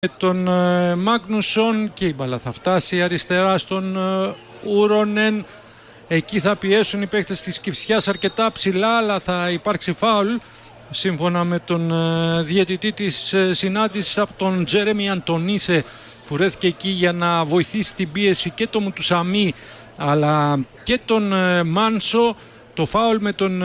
τον Μάγνουσον και η μπάλα θα φτάσει αριστερά στον Ούρονεν. Εκεί θα πιέσουν οι παίκτες της Κυφσιάς αρκετά ψηλά, αλλά θα υπάρξει φάουλ σύμφωνα με τον διαιτητή της συνάντησης από τον Τζέρεμι Αντωνίσε, που βρέθηκε εκεί για να βοηθήσει την πίεση και τον Μουτουσαμί αλλά και τον Μάνσο. Το φάουλ με τον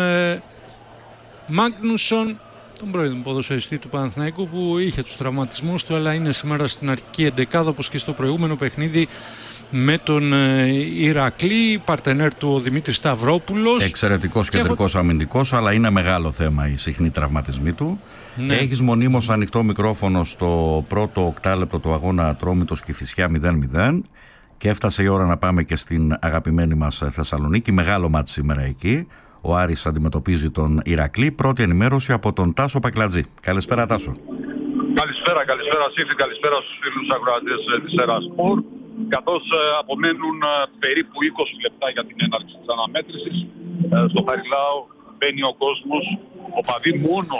Μάγνουσον, τον πρώην ποδοσφαιριστή του Παναθηναϊκού, που είχε τους τραυματισμούς του αλλά είναι σήμερα στην αρχική εντεκάδα, όπως και στο προηγούμενο παιχνίδι με τον Ηρακλή, παρτενέρ του ο Δημήτρης Σταυρόπουλος. Εξαιρετικός κεντρικός αμυντικός, αλλά είναι μεγάλο θέμα η συχνή τραυματισμή του. Ναι. Έχεις μονίμως ανοιχτό μικρόφωνο στο πρώτο οκτάλεπτο του αγώνα Ατρόμητος Κηφισιά 0-0 και έφτασε η ώρα να πάμε και στην αγαπημένη μας Θεσσαλονίκη. Μεγάλο μάτι σήμερα εκεί. Ο Άρης αντιμετωπίζει τον Ηρακλή. Πρώτη ενημέρωση από τον Τάσο Πακλατζή. Καλησπέρα, Τάσο. Καλησπέρα Σύφη, καλησπέρα στους φίλους ακροατές της Ερασπορ. Καθώς απομένουν περίπου 20 λεπτά για την έναρξη της αναμέτρησης, στο Χαριλάου μπαίνει ο κόσμος, οπαδοί μόνο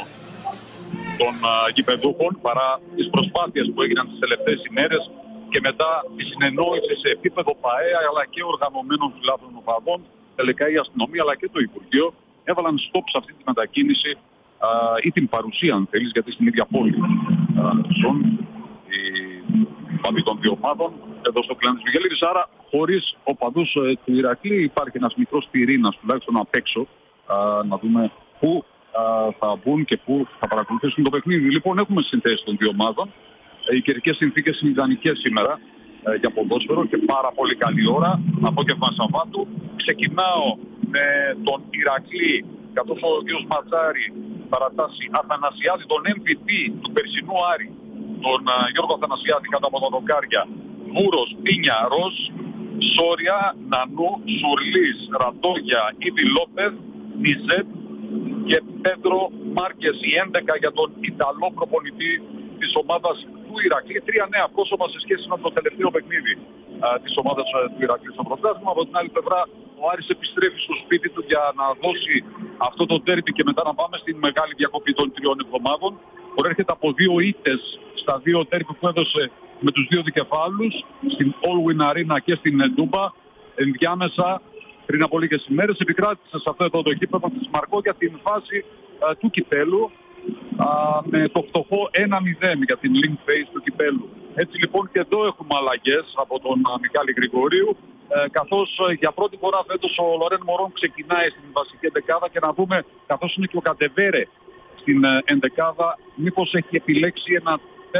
των γηπεδούχων, παρά τις προσπάθειες που έγιναν τις τελευταίες ημέρες και μετά τη συνεννόηση σε επίπεδο ΠΑΕ αλλά και οργανωμένων φιλάθλων οπαδών. Τελικά η αστυνομία αλλά και το Υπουργείο έβαλαν στόπ σε αυτή τη μετακίνηση ή την παρουσία, αν θέλεις, γιατί στην ίδια πόλη ζουν οι οπαδοί των δύο ομάδων εδώ στο κλάν της Βιγελίδης. Άρα, χωρίς οπαδούς του Ηρακλή, υπάρχει ένας μικρός πυρήνας τουλάχιστον απ' έξω, να δούμε πού θα μπουν και πού θα παρακολουθήσουν το παιχνίδι. Λοιπόν, έχουμε συνθέσεις των δύο ομάδων. Οι καιρικές συνθήκες είναι ιδανικές σήμερα για ποδόσφαιρο και πάρα πολύ καλή ώρα. Απόγευμα Σαββάτου. Ξεκινάω με τον Ηρακλή, καθώς ο κ. Ματζάρη παρατάσσει Αθανασιάδη, τον MVP του περσινού Άρη, τον Γιώργο Αθανασιάδη κατά από τον Δοκάρια, Βούρος, Πίνια, Ροζ, Σόρια, Νανού, Σουρλής, Ραντόγια, Ήδη Λόπεθ, Νιζέτ και Πέντρο Μάρκες. Η 11 για τον Ιταλό προπονητή της ομάδας του Ηρακλή. Τρία νέα πρόσωπα σε σχέση με το τελευταίο παιχνίδι της ομάδας του Ηρακλή στο πρωτάθλημα. Από την άλλη πλευρά, ο Άρης επιστρέφει στο σπίτι του για να δώσει αυτό το ντέρμπι και μετά να πάμε στην μεγάλη διακοπή των 3 εβδομάδων. Προέρχεται από 2 ήττες στα 2 ντέρμπι που έδωσε με τους 2 δικεφάλους, στην All-Win Arena και στην Ντούμπα. Ενδιάμεσα, πριν από λίγες ημέρες, επικράτησε σε αυτό εδώ το γήπεδο της Μαρκόγια την φάση του κυπέλου, με το φτωχό 1-0 για την link phase του κυπέλου. Έτσι λοιπόν και εδώ έχουμε αλλαγές από τον Μιχάλη Γρηγορίου, καθώς για πρώτη φορά φέτος ο Λορέν Μωρόν ξεκινάει στην βασική εντεκάδα και να δούμε, καθώς είναι και ο Καντεβέρε στην εντεκάδα, μήπως έχει επιλέξει ένα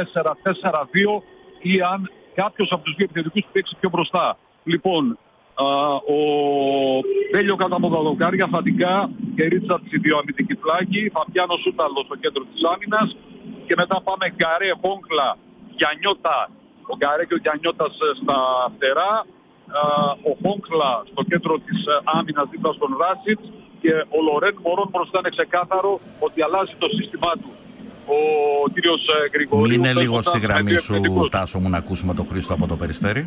4-4-2 ή αν κάποιος από τους 2 επιθετικούς παίξει πιο μπροστά. Λοιπόν, ο Βέλιο κατά από τα δοκάρια, Φαντικά και Ρίτσαρτς οι 2 αμυντικοί φλάκοι, Φαπιάνο Σούταλο στο κέντρο της άμυνας και μετά πάμε Γκαρέ, Χόγκλα, Γιαννιώτα, ο Γκαρέ και ο Γιαννιώτας στα φτερά, ο Χόγκλα στο κέντρο της άμυνας δίπλα στον Ράσιτς και ο Λορέν Μωρόν μπροστά. Είναι ξεκάθαρο ότι αλλάζει το σύστημά του ο κύριος Γρηγορίου. Μείνε λίγο στη γραμμή σου, Τάσο μου, να ακούσουμε τον Χρήστο από το Περιστέρι.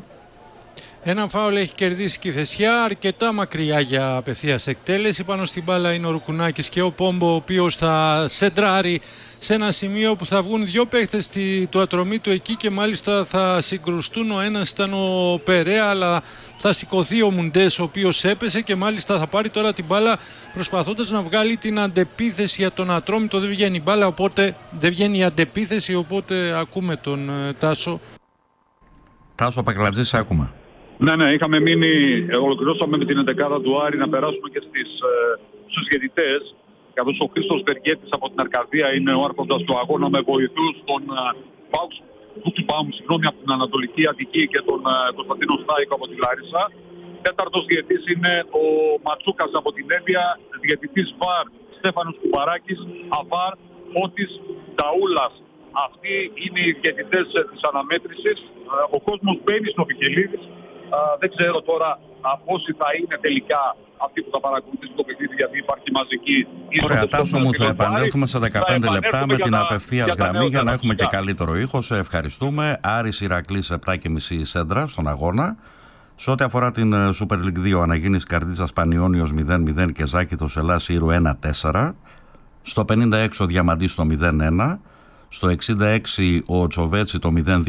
Ένα φάουλ έχει κερδίσει η Κηφισιά, αρκετά μακριά για απευθείας εκτέλεση. Πάνω στην μπάλα είναι ο Ρουκουνάκης και ο Πόμπο, ο οποίος θα σεντράρει σε ένα σημείο που θα βγουν 2 παίχτες του Ατρομήτου εκεί και μάλιστα θα συγκρουστούν. Ο ένας ήταν ο Περέα, αλλά θα σηκωθεί ο Μουντές, ο οποίος έπεσε και μάλιστα θα πάρει τώρα την μπάλα προσπαθώντας να βγάλει την αντεπίθεση για τον Ατρόμητο. Δεν βγαίνει η μπάλα, οπότε δεν βγαίνει η αντεπίθεση, οπότε ακούμε τον Τάσο. Τάσο Πακλατζή, σε ακούμε. Ναι, είχαμε μείνει, ολοκληρώσαμε με την 11η του Άρη, να περάσουμε και στους διαιτητές. Καθώς ο Χρήστος Βεργέτης από την Αρκαδία είναι ο άρχοντας του αγώνα με βοηθούς τον Μπουξμπάουμ, από την Ανατολική Αττική και τον Κωνσταντίνο Στάικο από τη Λάρισα. 4ος διαιτητής είναι ο Ματσούκας από την Εύβοια, διαιτητής ΒΑΡ Στέφανος Κουμπαράκης, ΑΒΑΡ Φώτης Ταούλας. Αυτοί είναι οι διαιτητές της αναμέτρησης. Ο κόσμος μπαίνει στο Βικελίδης. Δεν ξέρω τώρα πόσοι θα είναι τελικά αυτοί που θα παρακολουθήσουν το παιχνίδι, γιατί υπάρχει μαζική. Ωραία, Τάσο μου, θα επανέλθουμε σε 15 λεπτά με την απευθείας γραμμή για να έχουμε και καλύτερο ήχο. Σε ευχαριστούμε. Άρης Ηρακλής 7,5 σέντρα στον αγώνα. Σε ό,τι αφορά την Super League 2, Αναγίνης Καρδίτσας Πανιώνιος 0-0 και Ζάκηθος Ελλάς Ήρου 1-4. Στο 56 ο Διαμαντής στο 0-1. Στο 66 ο Τσοβέτσι το 0-2